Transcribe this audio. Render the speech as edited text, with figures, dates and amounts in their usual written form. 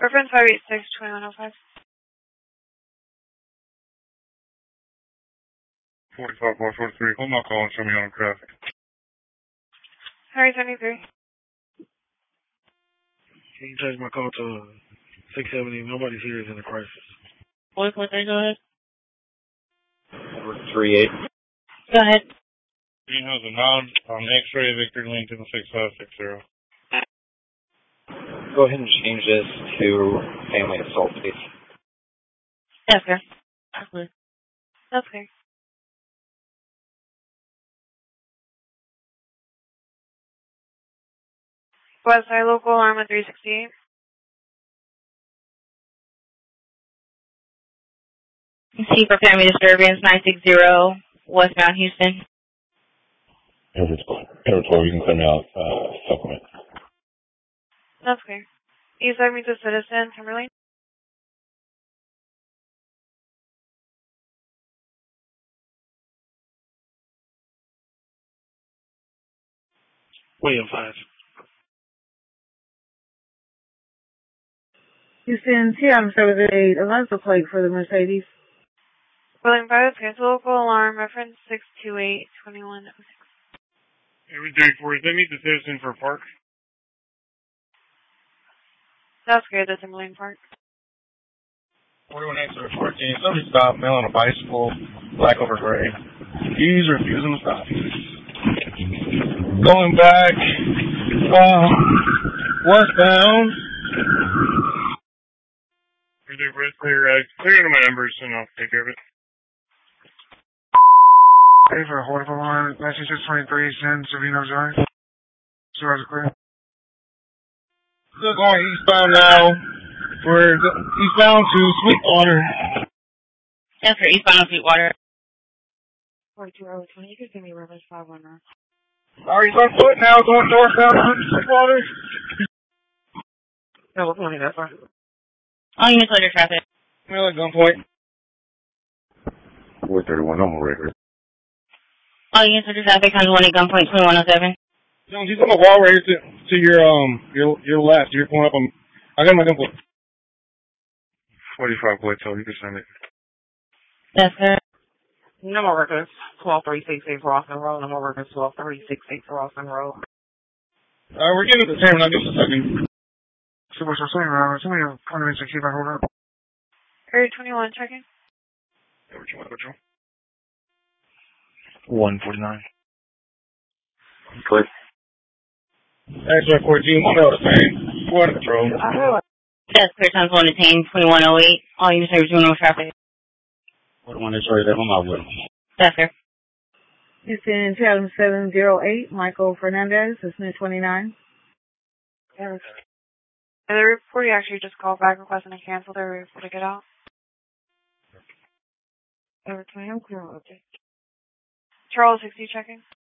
Reference 586-2105. 45-443, hold my call and show me on traffic. Harry 73. Can you change my call to 670? Nobody's here is in a crisis. What, go ahead. 38. Go ahead. Green has a nod on X-ray Victor Lincoln 6560. Go ahead and change this to family assault, please. Yes, sir. Okay. That's clear. Westside local alarm at 368. C for family disturbance 960 westbound Houston. Everett 12, you can send me out supplement. That's clear. Eastside meets a citizen, Timberlane. William 5. Houston, TM78, a license plate for the Mercedes. William 5, cancel local alarm, reference 628-2106. Every day for you. They meet the citizen for park. That's clear, the Timberlane Park. 41 extra 14. Somebody stopped, male on a bicycle, black over gray. He's refusing to stop. Going back, westbound. Every day for it, clear my numbers and I'll take care of it. Hey, for a hold of alarm, 9623, send Savino Zone. Stars are clear. Still going eastbound now. We're eastbound to Sweetwater. Yes, sir. Eastbound Sweetwater. 42-20, you can give me reference 519. Alright, he's on foot now, going northbound to Sweetwater. No, what's money that far? All units under traffic. Well, at gunpoint. 431, no more record. All units under traffic, times 1 at gunpoint 2107. Jones, he's on the wall right here to your left. You're pulling up on. I got my gunpoint. 45 Plateau, you can send it. Yes, sir. No more records. 12368 Rawson Road. No more records. 12368 Rawson Road. We're getting to the same, not just a second. So what's our saying? Somebody have 20 minutes to keep my hold up. Area 21, checking. Which one? 149. Clear. Extra 14, no, the same. What a throw. Yes, clear, times 1 to 10, 2108. All units under no traffic. What one is right there? I'm not with him. Yes, sir. Houston, TM708, Michael Fernandez, Smith 29. And the report actually just called back requesting to cancel their report to get out. Every time, clear, okay. Charles 60 checking.